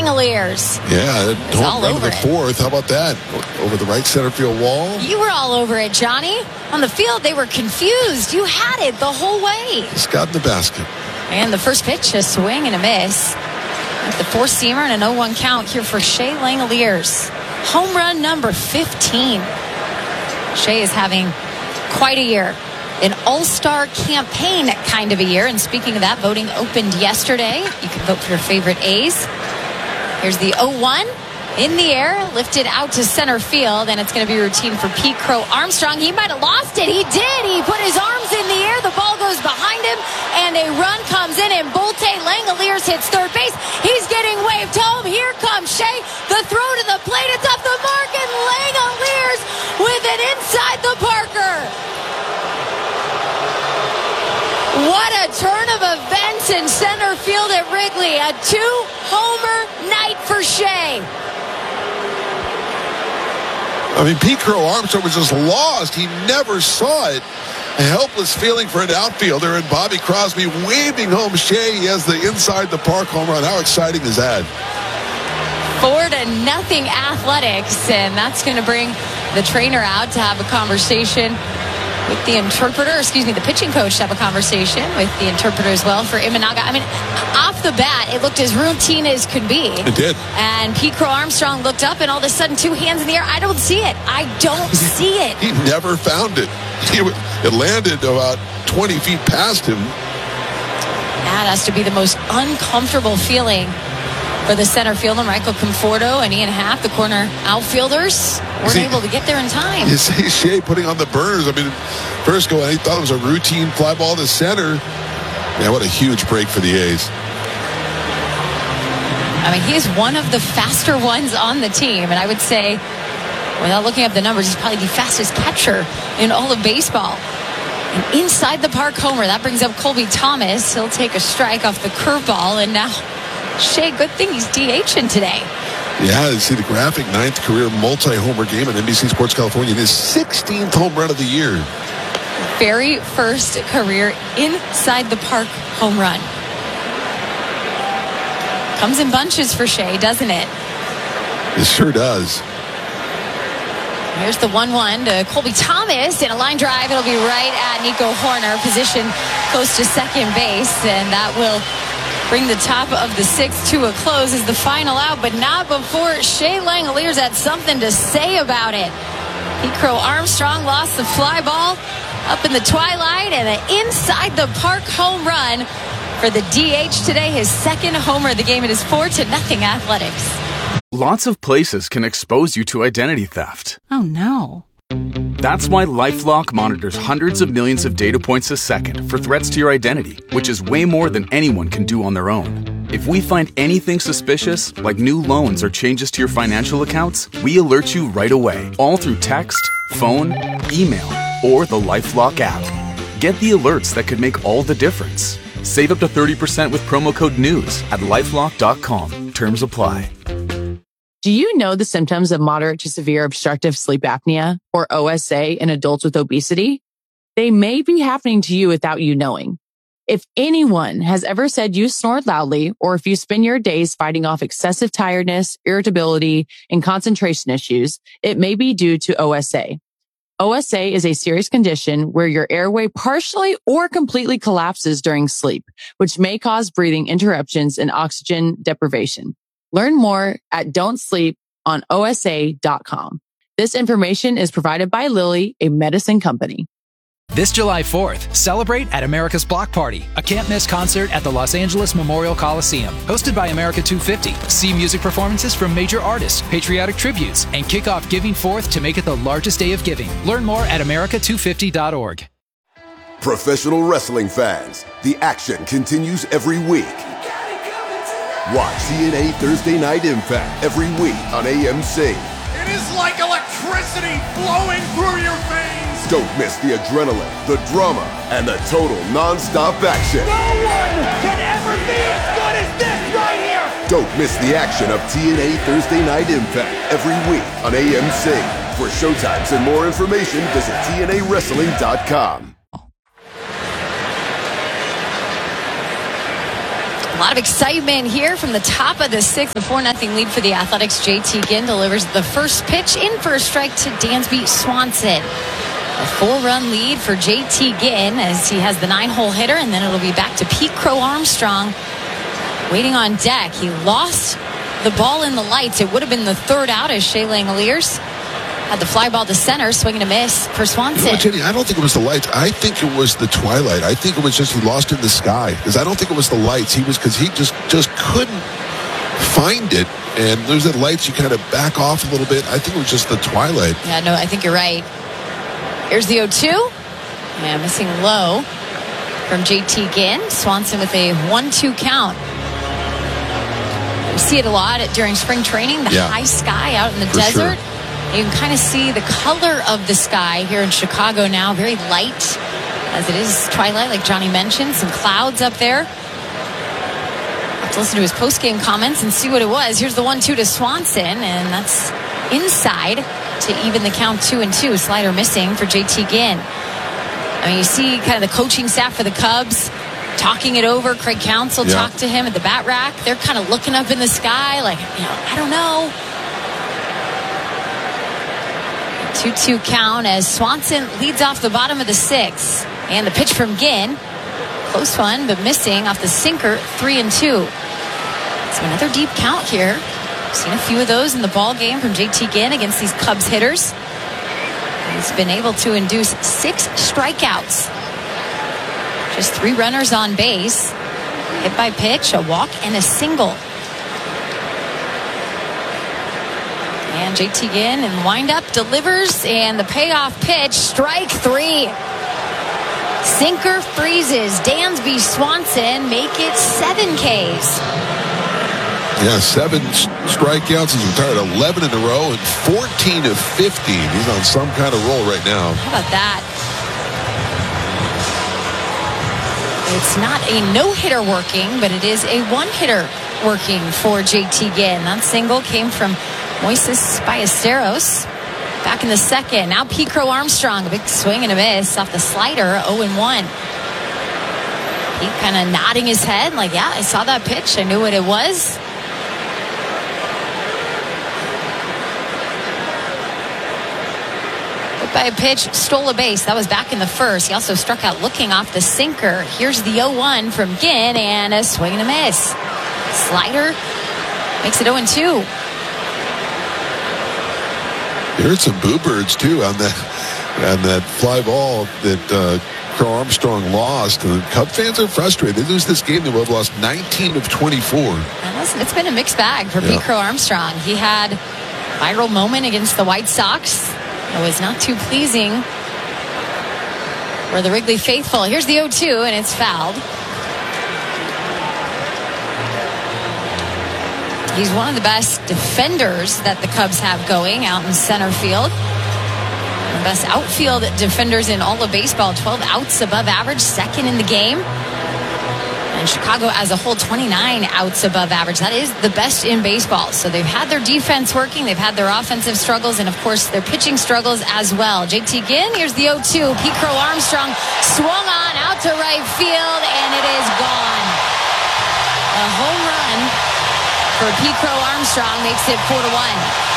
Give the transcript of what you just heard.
Langoliers. Yeah, home run of the fourth. How about that? Over the right center field wall. You were all over it, Johnny. On the field, they were confused. You had it the whole way. Just got in the basket. And the first pitch, a swing and a miss. The four-seamer and an 0-1 count here for Shea Langoliers. Home run number 15. Shea is having quite a year. An all-star campaign kind of a year. And speaking of that, voting opened yesterday. You can vote for your favorite A's. Here's the 0-1 in the air, lifted out to center field, and it's going to be routine for Pete Crow Armstrong. He might have lost it. He did. He put his arms in the air. The ball goes behind him, and a run comes in, and Bolte Langoliers hits third base. He's getting waved home. Here comes Shea. The throw to the plate. It's off the mark, and Langoliers with an inside the Parker. What a turn of events in center field at Wrigley. A two-homer night for Shea. I mean, Pete Crow Armstrong was just lost. He never saw it. A helpless feeling for an outfielder, and Bobby Crosby waving home Shea. He has the inside the park home run. How exciting is that? 4-0 Athletics, and that's going to bring the trainer out to have a conversation with the interpreter, the pitching coach to have a conversation with the interpreter as well for Imanaga. I mean, off the bat, it looked as routine as could be. It did. And Pete Crow Armstrong looked up, and all of a sudden, two hands in the air. I don't see it. I don't see it. He never found it. It landed about 20 feet past him. That has to be the most uncomfortable feeling for the center fielder, Michael Conforto and Ian Happ, the corner outfielders, weren't able to get there in time. You see Shea putting on the burners. I mean, first go, he thought it was a routine fly ball to center. Man, what a huge break for the A's. I mean, he is one of the faster ones on the team, and I would say, without looking up the numbers, he's probably the fastest catcher in all of baseball. An inside the park homer. That brings up Colby Thomas. He'll take a strike off the curveball, and now Shea, good thing he's DHing today. Yeah, you see the graphic, 9th career multi-homer game on NBC Sports California. His 16th home run of the year. Very first career inside the park home run. Comes in bunches for Shea, doesn't it? It sure does. Here's the 1-1 to Colby Thomas in a line drive. It'll be right at Nico Horner, position close to second base, and that will bring the top of the 6th to a close as the final out, but not before Shea Langoliers had something to say about it. Pete Crow Armstrong lost the fly ball up in the twilight, and an inside the park home run for the DH today. His second homer of the game. It is 4-0 Athletics. Lots of places can expose you to identity theft. Oh no. That's why LifeLock monitors hundreds of millions of data points a second for threats to your identity, which is way more than anyone can do on their own. If we find anything suspicious, like new loans or changes to your financial accounts, we alert you right away, all through text, phone, email, or the LifeLock app. Get the alerts that could make all the difference. Save up to 30% with promo code NEWS at LifeLock.com. Terms apply. Do you know the symptoms of moderate to severe obstructive sleep apnea, or OSA, in adults with obesity? They may be happening to you without you knowing. If anyone has ever said you snore loudly, or if you spend your days fighting off excessive tiredness, irritability, and concentration issues, it may be due to OSA. OSA is a serious condition where your airway partially or completely collapses during sleep, which may cause breathing interruptions and oxygen deprivation. Learn more at don'tsleeponosa.com. This information is provided by Lilly, a medicine company. This July 4th, celebrate at America's Block Party, a can't-miss concert at the Los Angeles Memorial Coliseum. Hosted by America 250, see music performances from major artists, patriotic tributes, and kick off Giving Forth to make it the largest day of giving. Learn more at america250.org. Professional wrestling fans, the action continues every week. Watch TNA Thursday Night Impact every week on AMC. It is like electricity flowing through your veins. Don't miss the adrenaline, the drama, and the total non-stop action. No one can ever be as good as this right here. Don't miss the action of TNA Thursday Night Impact every week on AMC. For showtimes and more information, visit TNAWrestling.com. A lot of excitement here from the top of the sixth. A 4-0 lead for the Athletics. JT Ginn delivers the first pitch in for a strike to Dansby Swanson. A 4-run lead for JT Ginn as he has the 9-hole hitter, and then it'll be back to Pete Crow Armstrong waiting on deck. He lost the ball in the lights. It would have been the third out as Shea Langeliers had the fly ball to center, swing and a miss for Swanson. You know, Jenny, I don't think it was the lights. I think it was the twilight. I think it was just he lost in the sky. Because I don't think it was the lights. Because he just couldn't find it. And there's the lights, you kind of back off a little bit. I think it was just the twilight. Yeah, no, I think you're right. Here's the 0-2. Yeah, missing low from JT Ginn. Swanson with a 1-2 count. We see it a lot during spring training. The high sky out in the desert. Sure. You can kind of see the color of the sky here in Chicago now. Very light, as it is twilight, like Johnny mentioned. Some clouds up there. Have to listen to his post-game comments and see what it was. Here's the 1-2 to Swanson, and that's inside to even the count 2-2. Slider missing for JT Ginn. I mean, you see kind of the coaching staff for the Cubs talking it over. Craig Counsell talked to him at the bat rack. They're kind of looking up in the sky like, I don't know. 2-2 count as Swanson leads off the bottom of the sixth. And the pitch from Ginn. Close one, but missing off the sinker, 3-2. So another deep count here. Seen a few of those in the ball game from JT Ginn against these Cubs hitters. He's been able to induce 6 strikeouts. Just 3 runners on base. Hit by pitch, a walk, and a single. And JT Ginn in windup delivers, and the payoff pitch, strike 3. Sinker freezes. Dansby Swanson make it 7 Ks. Yeah, 7 strikeouts. He's retired 11 in a row and 14 of 15. He's on some kind of roll right now. How about that? It's not a no-hitter working, but it is a one-hitter working for JT Ginn. That single came from Moises Ballesteros back in the second. Now Pete Crow Armstrong, a big swing and a miss off the slider, 0-1. Pete kind of nodding his head like, yeah, I saw that pitch. I knew what it was. Hit by a pitch, stole a base. That was back in the first. He also struck out looking off the sinker. Here's the 0-1 from Ginn, and a swing and a miss. Slider makes it 0-2. There's some boo birds too on that fly ball that Crow Armstrong lost. The Cub fans are frustrated. They lose this game. They would have lost 19 of 24. And listen, it's been a mixed bag for Pete Crow Armstrong. He had a viral moment against the White Sox. It was not too pleasing for the Wrigley faithful. Here's the 0-2, and it's fouled. He's one of the best defenders that the Cubs have going out in center field. The best outfield defenders in all of baseball. 12 outs above average, second in the game. And Chicago as a whole, 29 outs above average. That is the best in baseball. So they've had their defense working. They've had their offensive struggles. And, of course, their pitching struggles as well. JT Ginn, here's the 0-2. Pete Crow Armstrong swung on out to right field, and it is gone. A home run for Pete Crow Armstrong makes it 4-1.